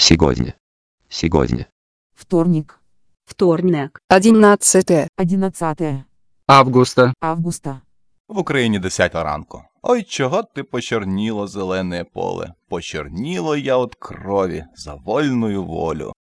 Сегодня. Сегодня. Вторник. Вторник. 11 августа. В Україні 10 ранку. Ой, чого ти почорніло зелене поле? Почорніло я от крові за вольную волю.